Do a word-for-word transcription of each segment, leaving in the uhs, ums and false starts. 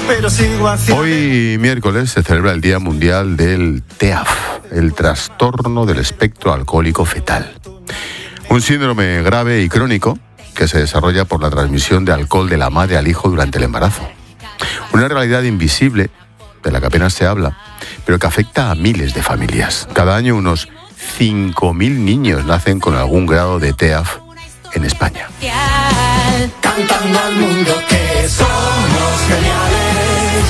pero sigo hacia... Hoy miércoles se celebra el Día Mundial del T E A F, el trastorno del espectro alcohólico fetal. Un síndrome grave y crónico que se desarrolla por la transmisión de alcohol de la madre al hijo durante el embarazo. Una realidad invisible, de la que apenas se habla, pero que afecta a miles de familias. Cada año unos cinco mil niños nacen con algún grado de T E A F en España. Cantando al mundo que somos geniales.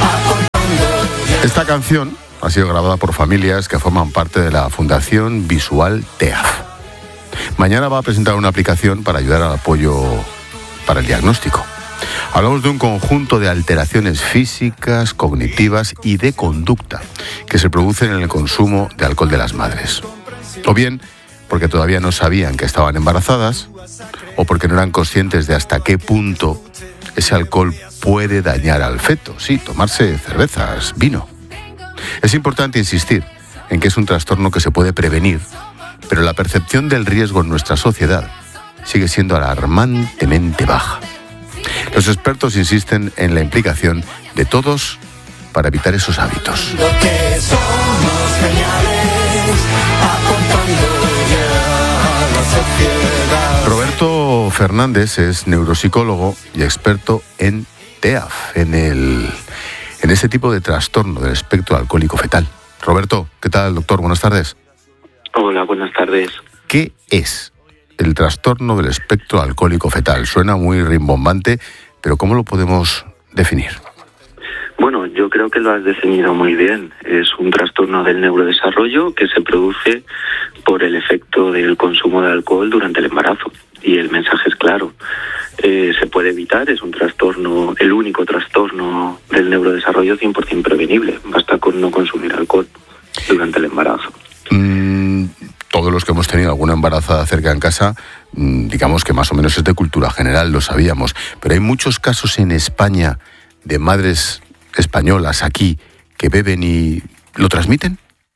Esta canción ha sido grabada por familias que forman parte de la Fundación Visual T E A F. Mañana va a presentar una aplicación para ayudar al apoyo para el diagnóstico. Hablamos de un conjunto de alteraciones físicas, cognitivas y de conducta que se producen en el consumo de alcohol de las madres. O bien porque todavía no sabían que estaban embarazadas, o porque no eran conscientes de hasta qué punto ese alcohol puede dañar al feto. Sí, tomarse cervezas, vino. Es importante insistir en que es un trastorno que se puede prevenir, pero la percepción del riesgo en nuestra sociedad sigue siendo alarmantemente baja. Los expertos insisten en la implicación de todos para evitar esos hábitos. Roberto Fernández es neuropsicólogo y experto en T E A F, en, el, en ese tipo de trastorno del espectro alcohólico fetal. Roberto, ¿qué tal, doctor? Buenas tardes. Hola, buenas tardes. ¿Qué es el trastorno del espectro alcohólico fetal? Suena muy rimbombante, pero ¿cómo lo podemos definir? Bueno, yo creo que lo has definido muy bien. Es un trastorno del neurodesarrollo que se produce por el efecto del consumo de alcohol durante el embarazo. Y el mensaje es claro. Eh, se puede evitar, es un trastorno, el único trastorno del neurodesarrollo cien por ciento prevenible. Basta con no consumir alcohol durante el embarazo. Mm, todos los que hemos tenido alguna embarazada cerca en casa, mm, digamos que más o menos es de cultura general, lo sabíamos. Pero hay muchos casos en España de madres españolas aquí que beben y lo transmiten.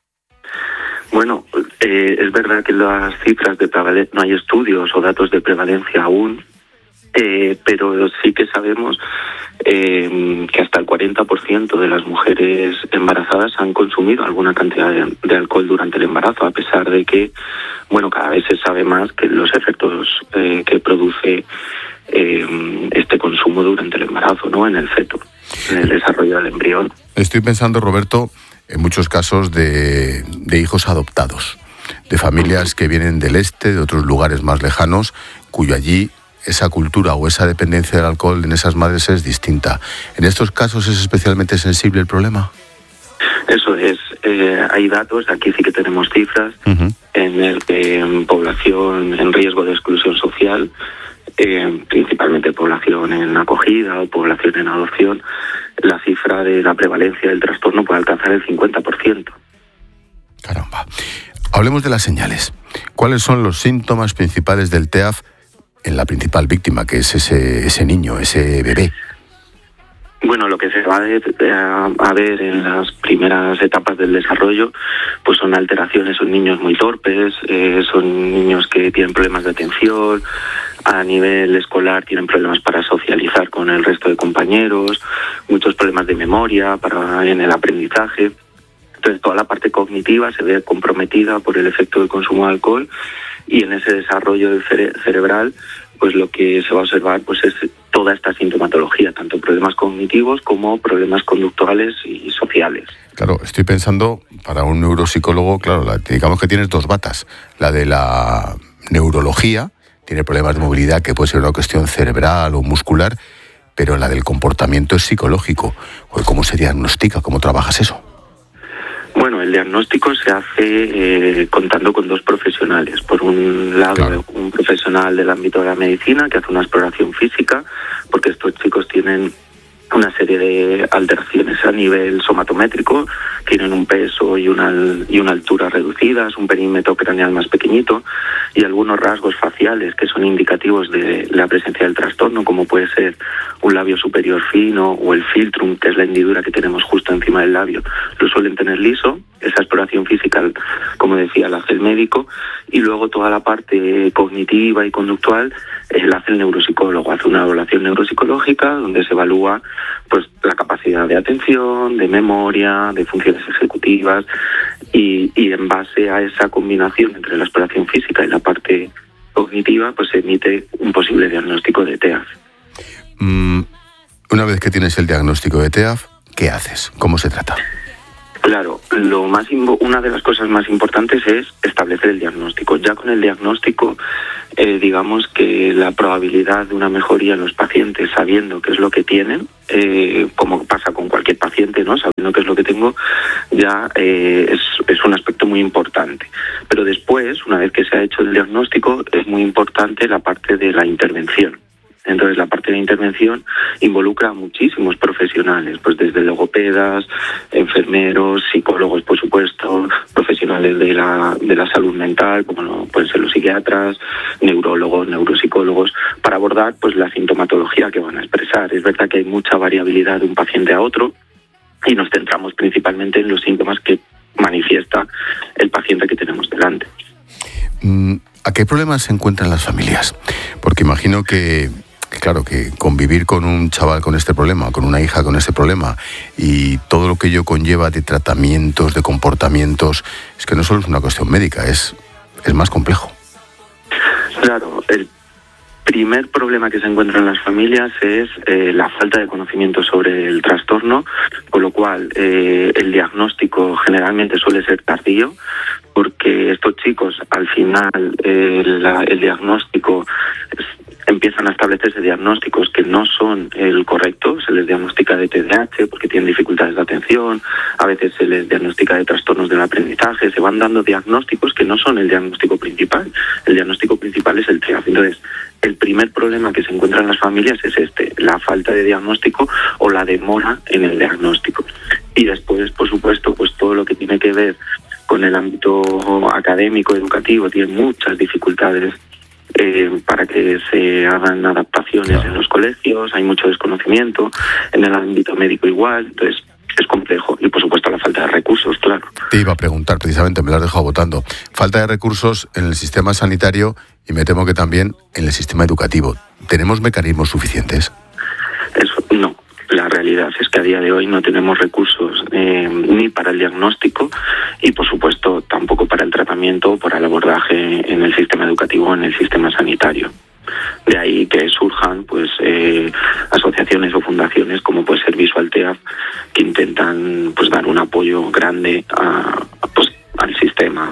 Bueno, eh, es verdad que las cifras de prevalencia, no hay estudios o datos de prevalencia aún, eh, pero sí que sabemos eh, que hasta el cuarenta por ciento de las mujeres embarazadas han consumido alguna cantidad de, de alcohol durante el embarazo, a pesar de que, bueno, cada vez se sabe más que los efectos eh, que produce eh, este consumo durante el embarazo, ¿no?, en el feto, en el desarrollo del embrión. Estoy pensando, Roberto, en muchos casos de, de hijos adoptados, de familias que vienen del este, de otros lugares más lejanos, cuyo allí esa cultura o esa dependencia del alcohol en esas madres es distinta. ¿En estos casos es especialmente sensible el problema? Eso es. Eh, hay datos, aquí sí que tenemos cifras, uh-huh. en el que en población en riesgo de exclusión social, eh, principalmente población en acogida o población en adopción, la cifra de la prevalencia del trastorno puede alcanzar el cincuenta por ciento. Caramba. Hablemos de las señales. ¿Cuáles son los síntomas principales del T E A F en la principal víctima, que es ese, ese niño, ese bebé? Bueno, lo que se va a ver en las primeras etapas del desarrollo pues son alteraciones, son niños muy torpes, eh, son niños que tienen problemas de atención, a nivel escolar tienen problemas para socializar con el resto de compañeros, muchos problemas de memoria para en el aprendizaje. Entonces toda la parte cognitiva se ve comprometida por el efecto del consumo de alcohol, y en ese desarrollo cere- cerebral pues lo que se va a observar pues es toda esta sintomatología, tanto problemas cognitivos como problemas conductuales y sociales. Claro, estoy pensando, para un neuropsicólogo, claro, la, digamos que tienes dos batas. La de la neurología, tiene problemas de movilidad que puede ser una cuestión cerebral o muscular, pero la del comportamiento es psicológico. ¿Cómo se diagnostica? ¿Cómo trabajas eso? Bueno, el diagnóstico se hace eh, contando con dos profesionales. Por un lado, claro, un profesional del ámbito de la medicina que hace una exploración física, porque estos chicos tienen una serie de alteraciones a nivel somatométrico, tienen un peso y una, y una altura reducidas, un perímetro craneal más pequeñito y algunos rasgos faciales que son indicativos de la presencia del trastorno, como puede ser un labio superior fino o el filtrum, que es la hendidura que tenemos justo encima del labio, lo suelen tener liso. Esa exploración física, como decía, la hace el médico, y luego toda la parte cognitiva y conductual eh, la hace el neuropsicólogo. Hace una evaluación neuropsicológica donde se evalúa pues la capacidad capacidad de atención, de memoria, de funciones ejecutivas, y, y en base a esa combinación entre la exploración física y la parte cognitiva, pues se emite un posible diagnóstico de T E A F. Mm, una vez que tienes el diagnóstico de T E A F, ¿qué haces? ¿Cómo se trata? Claro, lo más una de las cosas más importantes es establecer el diagnóstico. Ya con el diagnóstico, eh, digamos que la probabilidad de una mejoría en los pacientes, sabiendo qué es lo que tienen, eh, como pasa con cualquier paciente, ¿no? Sabiendo qué es lo que tengo, ya eh, es, es un aspecto muy importante. Pero después, una vez que se ha hecho el diagnóstico, es muy importante la parte de la intervención. Entonces, la parte de intervención involucra a muchísimos profesionales, pues desde logopedas, enfermeros, psicólogos, por supuesto, profesionales de la de la salud mental, como no, pueden ser los psiquiatras, neurólogos, neuropsicólogos, para abordar pues la sintomatología que van a expresar. Es verdad que hay mucha variabilidad de un paciente a otro y nos centramos principalmente en los síntomas que manifiesta el paciente que tenemos delante. ¿A qué problemas se encuentran las familias? Porque imagino que claro, que convivir con un chaval con este problema, con una hija con este problema y todo lo que ello conlleva de tratamientos, de comportamientos, es que no solo es una cuestión médica, es, es más complejo. Claro, el primer problema que se encuentra en las familias es eh, la falta de conocimiento sobre el trastorno, con lo cual eh, el diagnóstico generalmente suele ser tardío, porque estos chicos al final eh, la, el diagnóstico es, empiezan a establecerse diagnósticos que no son el correcto, se les diagnostica de T D A H porque tienen dificultades de atención, a veces se les diagnostica de trastornos del aprendizaje, se van dando diagnósticos que no son el diagnóstico principal, el diagnóstico principal es el T E A F. Entonces, el primer problema que se encuentra en las familias es este, la falta de diagnóstico o la demora en el diagnóstico. Y después, por supuesto, pues todo lo que tiene que ver con el ámbito académico, educativo, tiene muchas dificultades Eh, para que se hagan adaptaciones claro. en los colegios, hay mucho desconocimiento, en el ámbito médico igual, entonces es complejo. Y por supuesto la falta de recursos, claro. Te iba a preguntar, precisamente, me lo has dejado votando. Falta de recursos en el sistema sanitario y me temo que también en el sistema educativo. ¿Tenemos mecanismos suficientes? Eso, no. La realidad es que a día de hoy no tenemos recursos eh, ni para el diagnóstico y, por supuesto, tampoco para el tratamiento o para el abordaje en el sistema educativo o en el sistema sanitario. De ahí que surjan pues eh, asociaciones o fundaciones como puede ser Visual T E A F que intentan pues dar un apoyo grande a, a, pues, al sistema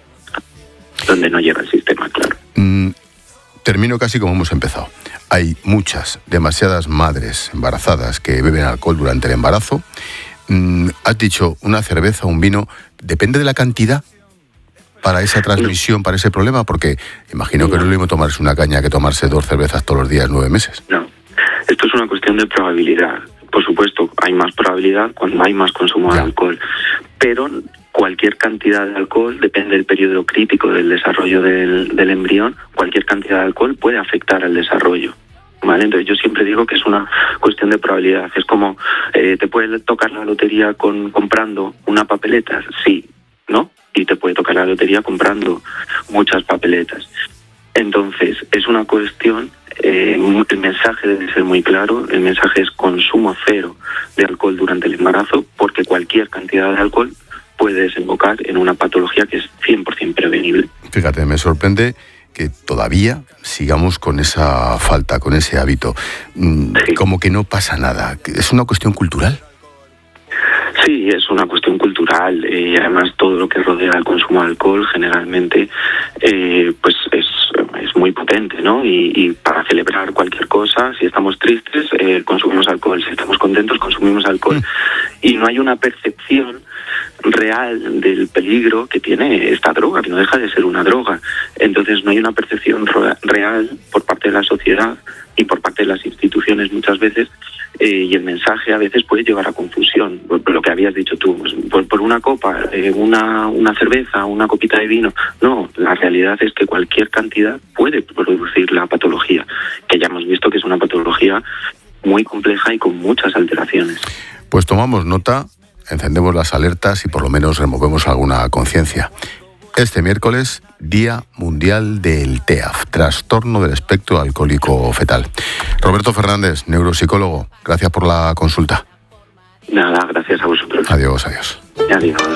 donde no llega el sistema, claro. Mm, termino casi como hemos empezado. Hay muchas, demasiadas madres embarazadas que beben alcohol durante el embarazo. Mm, has dicho una cerveza, un vino, ¿depende de la cantidad para esa transmisión, para ese problema? Porque imagino que no es lo mismo tomarse una caña que tomarse dos cervezas todos los días, nueve meses. No, esto es una cuestión de probabilidad. Por supuesto, hay más probabilidad cuando hay más consumo de alcohol, pero cualquier cantidad de alcohol, depende del periodo crítico del desarrollo del, del embrión, cualquier cantidad de alcohol puede afectar al desarrollo. ¿Vale? Entonces yo siempre digo que es una cuestión de probabilidad. Es como, eh, ¿te puede tocar la lotería con comprando una papeleta? Sí, ¿no? Y te puede tocar la lotería comprando muchas papeletas. Entonces, es una cuestión, eh, el mensaje debe ser muy claro, el mensaje es consumo cero de alcohol durante el embarazo, porque cualquier cantidad de alcohol puede desembocar en una patología que es cien por ciento prevenible. Fíjate, me sorprende que todavía sigamos con esa falta, con ese hábito. Sí. Como que no pasa nada. ¿Es una cuestión cultural? Sí, es una cuestión cultural y eh, además todo lo que rodea el consumo de alcohol generalmente eh, pues es, es muy potente, ¿no? Y, y para celebrar cualquier cosa, si estamos tristes, eh, consumimos alcohol, si estamos contentos, consumimos alcohol. Mm. Y no hay una percepción real del peligro que tiene esta droga, que no deja de ser una droga. Entonces no hay una percepción real por parte de la sociedad y por parte de las instituciones muchas veces, eh, y el mensaje a veces puede llevar a confusión, por, por lo que habías dicho tú, pues, por, por una copa, eh, una, una cerveza, una copita de vino. No, la realidad es que cualquier cantidad puede producir la patología, que ya hemos visto que es una patología muy compleja y con muchas alteraciones. Pues tomamos nota, encendemos las alertas y por lo menos removemos alguna conciencia. Este miércoles, Día Mundial del T E A F, Trastorno del Espectro Alcohólico Fetal. Roberto Fernández, neuropsicólogo, gracias por la consulta. Nada, gracias a vosotros. Adiós, adiós. Adiós.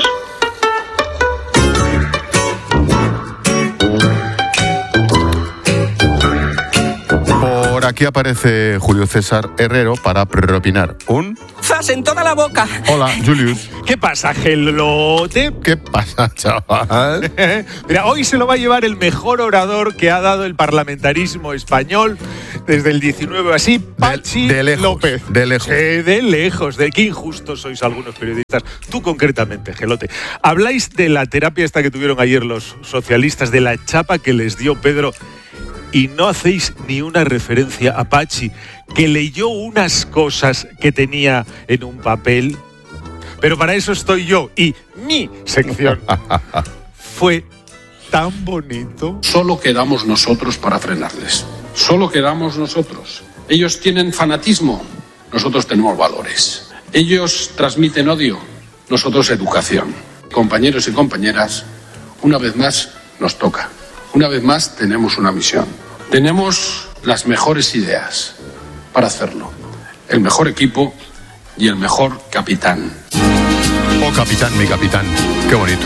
Por aquí aparece Julio César Herrero para propinar un... ¡Zas en toda la boca! Hola, Julius. ¿Qué pasa, gelote? ¿Qué pasa, chaval? Mira, hoy se lo va a llevar el mejor orador que ha dado el parlamentarismo español desde el diecinueve así, Pachi de, de lejos, López. De lejos. Eh, de lejos. De qué injustos sois algunos periodistas. Tú concretamente, gelote. Habláis de la terapia esta que tuvieron ayer los socialistas, de la chapa que les dio Pedro, y no hacéis ni una referencia a Pachi, que leyó unas cosas que tenía en un papel. Pero para eso estoy yo, y mi sección fue tan bonito. Solo quedamos nosotros para frenarles. Solo quedamos nosotros. Ellos tienen fanatismo, nosotros tenemos valores. Ellos transmiten odio, nosotros educación. Compañeros y compañeras, una vez más nos toca. Una vez más tenemos una misión. Tenemos las mejores ideas para hacerlo. El mejor equipo y el mejor capitán. Oh, capitán, mi capitán. Qué bonito.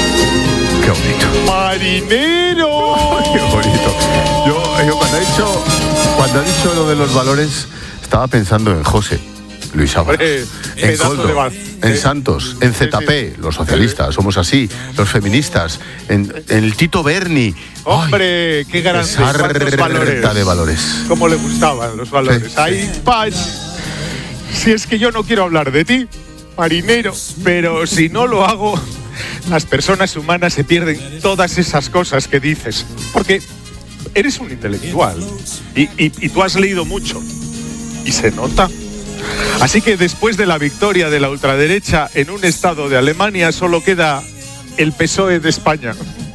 Qué bonito. ¡Marinero! Qué bonito. Yo, yo cuando, he dicho, cuando ha dicho lo de los valores, estaba pensando en José Luis Ábalos, en Coldo, en Santos, en Z P, los socialistas, somos así, los feministas, en, en el Tito Berni. Hombre, ¡ay, qué grande! esa ¿Cuántos valores? de valores. ¿Cómo le gustaban los valores? Sí, ¡Ay, sí. Pach! Si es que yo no quiero hablar de ti, marinero, pero si no lo hago, las personas humanas se pierden todas esas cosas que dices. Porque eres un intelectual y, y, y tú has leído mucho. Y se nota. Así que después de la victoria de la ultraderecha en un estado de Alemania, solo queda el P S O E de España.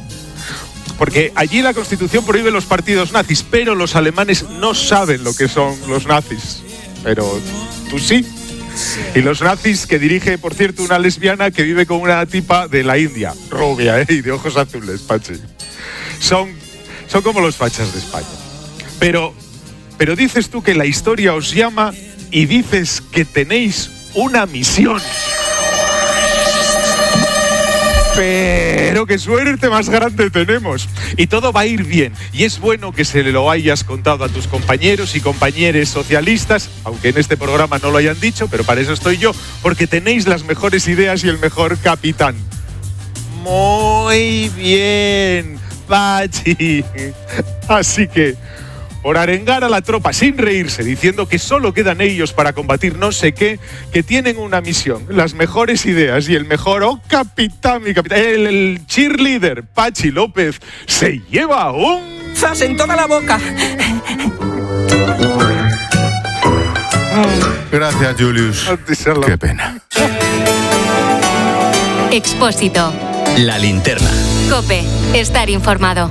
Porque allí la Constitución prohíbe los partidos nazis, pero los alemanes no saben lo que son los nazis. Pero tú sí. Y los nazis que dirige, por cierto, una lesbiana que vive con una tipa de la India, rubia, ¿eh? Y de ojos azules, Pachi. Son, son como los fachas de España. Pero, pero dices tú que la historia os llama y dices que tenéis una misión. Pero qué suerte más grande tenemos. Y todo va a ir bien. Y es bueno que se lo hayas contado a tus compañeros y compañeras socialistas, aunque en este programa no lo hayan dicho, pero para eso estoy yo, porque tenéis las mejores ideas y el mejor capitán. Muy bien, Pachi. Así que, por arengar a la tropa sin reírse, diciendo que solo quedan ellos para combatir no sé qué, que tienen una misión, las mejores ideas y el mejor, oh capitán, mi capitán, el, el cheerleader, Pachi López, se lleva un... ¡Zas en toda la boca! Gracias, Julius. Qué pena. Expósito. La linterna. COPE. Estar informado.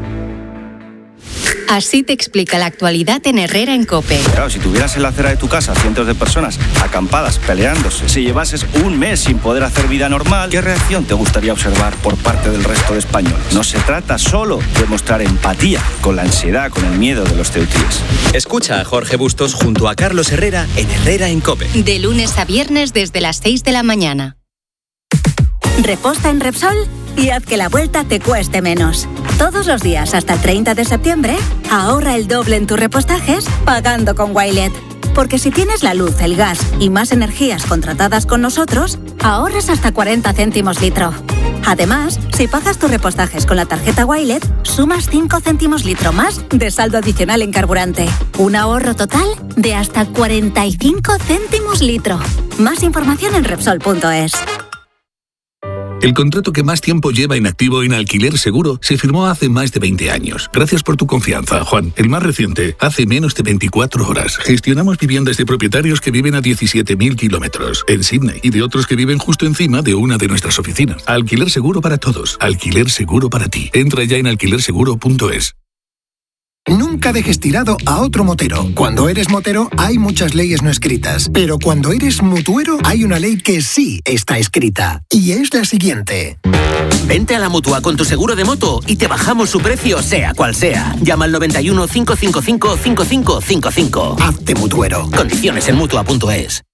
Así te explica la actualidad en Herrera en COPE. Claro, si tuvieras en la acera de tu casa cientos de personas acampadas, peleándose, si llevases un mes sin poder hacer vida normal, ¿qué reacción te gustaría observar por parte del resto de españoles? No se trata solo de mostrar empatía con la ansiedad, con el miedo de los ceutíes. Escucha a Jorge Bustos junto a Carlos Herrera en Herrera en COPE. De lunes a viernes desde las seis de la mañana. Reposta en Repsol y haz que la vuelta te cueste menos. Todos los días hasta el treinta de septiembre, ahorra el doble en tus repostajes pagando con Wilet. Porque si tienes la luz, el gas y más energías contratadas con nosotros, ahorras hasta cuarenta céntimos litro. Además, si pagas tus repostajes con la tarjeta Wilet, sumas cinco céntimos litro más de saldo adicional en carburante. Un ahorro total de hasta cuarenta y cinco céntimos litro. Más información en Repsol punto es. El contrato que más tiempo lleva inactivo en Alquiler Seguro se firmó hace más de veinte años. Gracias por tu confianza, Juan. El más reciente, hace menos de veinticuatro horas. Gestionamos viviendas de propietarios que viven a diecisiete mil kilómetros en Sydney y de otros que viven justo encima de una de nuestras oficinas. Alquiler Seguro para todos. Alquiler Seguro para ti. Entra ya en alquiler seguro punto es. Nunca dejes tirado a otro motero. Cuando eres motero hay muchas leyes no escritas, pero cuando eres mutuero hay una ley que sí está escrita, y es la siguiente. Vente a la Mutua con tu seguro de moto y te bajamos su precio sea cual sea. Llama al noventa y uno, cinco cinco cinco, cinco cinco cinco cinco. Hazte mutuero. Condiciones en mutua punto es.